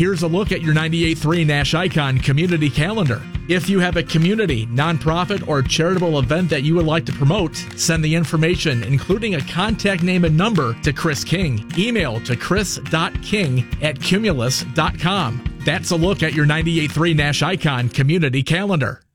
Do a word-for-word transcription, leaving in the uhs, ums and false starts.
Here's a look at your ninety-eight point three Nash Icon Community Calendar. If you have a community, nonprofit, or charitable event that you would like to promote, send the information, including a contact name and number, to Chris King. Email to chris dot king at cumulus dot com. That's a look at your ninety-eight point three Nash Icon Community Calendar.